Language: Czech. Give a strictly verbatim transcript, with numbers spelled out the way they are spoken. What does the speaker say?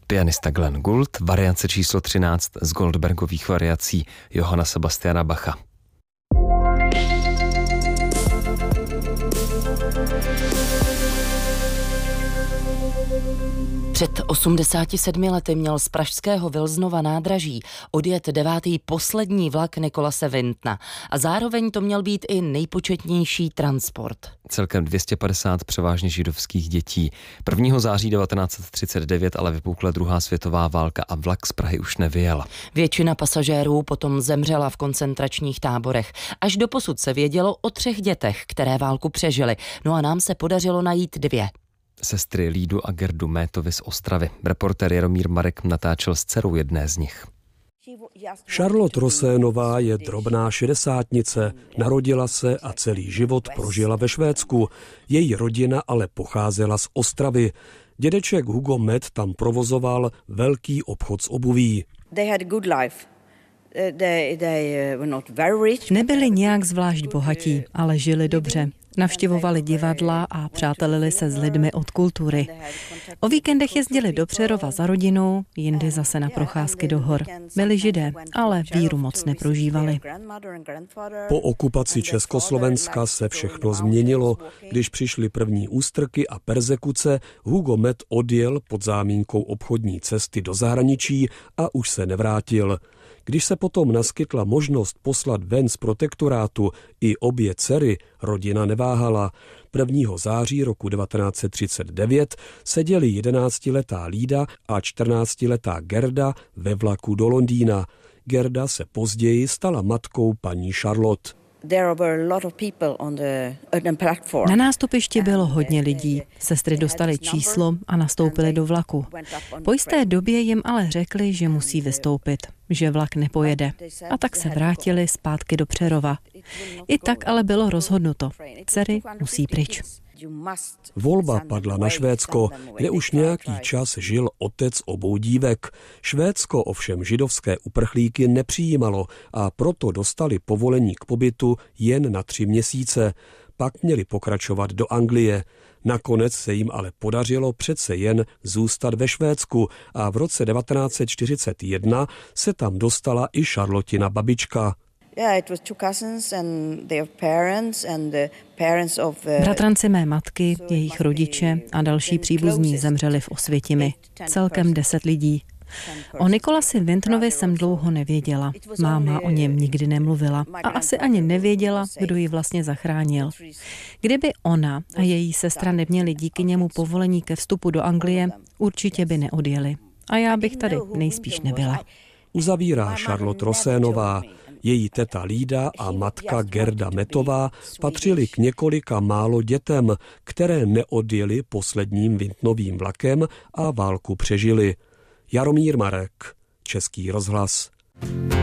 pianista Glenn Gould, variance číslo třináct z Goldbergových variací Johanna Sebastiana Bacha. Před osmdesáti sedmi lety měl z pražského Vilznova nádraží odjet devátý poslední vlak Nikolase Windtna a zároveň to měl být i nejpočetnější transport. Celkem dvě stě padesát převážně židovských dětí. prvního září devatenáct set třicet devět ale vypukla druhá světová válka a vlak z Prahy už nevyjel. Většina pasažérů potom zemřela v koncentračních táborech. Až doposud se vědělo o třech dětech, které válku přežily. No a nám se podařilo najít dvě. Sestry Lídu a Gerdu Métovy z Ostravy. Reportér Jaromír Marek natáčel s dcerou jedné z nich. Charlotte Rosénová je drobná šedesátnice. Narodila se a celý život prožila ve Švédsku. Její rodina ale pocházela z Ostravy. Dědeček Hugo Met tam provozoval velký obchod s obuví. Nebyli nějak zvlášť bohatí, ale žili dobře. Navštěvovali divadla a přátelili se s lidmi od kultury. O víkendech jezdili do Přerova za rodinou, jindy zase na procházky do hor. Byli Židé, ale víru moc neprožívali. Po okupaci Československa se všechno změnilo. Když přišly první ústrky a perzekuce, Hugo Met odjel pod zámínkou obchodní cesty do zahraničí a už se nevrátil. Když se potom naskytla možnost poslat ven z protektorátu i obě dcery, rodina neváhala. prvního září roku devatenáct set třicet devět seděli jedenáctiletá Lída a čtrnáctiletá Gerda ve vlaku do Londýna. Gerda se později stala matkou paní Charlotte. Na nástupišti bylo hodně lidí. Sestry dostaly číslo a nastoupily do vlaku. Po jisté době jim ale řekli, že musí vystoupit, že vlak nepojede. A tak se vrátili zpátky do Přerova. I tak ale bylo rozhodnuto. Dcery musí pryč. Volba padla na Švédsko, kde už nějaký čas žil otec obou dívek. Švédsko ovšem židovské uprchlíky nepřijímalo a proto dostali povolení k pobytu jen na tři měsíce. Pak měli pokračovat do Anglie. Nakonec se jim ale podařilo přece jen zůstat ve Švédsku a v roce devatenáct set čtyřicet jedna se tam dostala i Charlottina babička. Bratranci mé matky, jejich rodiče a další příbuzní zemřeli v Osvětimi. Celkem deset lidí. O Nikolasi Windtnovi jsem dlouho nevěděla. Máma o něm nikdy nemluvila a asi ani nevěděla, kdo ji vlastně zachránil. Kdyby ona a její sestra neměli díky němu povolení ke vstupu do Anglie, určitě by neodjeli. A já bych tady nejspíš nebyla. Uzavírá Charlotte Rosénová. Její teta Lída a matka Gerda Metová patřily k několika málo dětem, které neodjeli posledním Windtnovým vlakem a válku přežili. Jaromír Marek, Český rozhlas.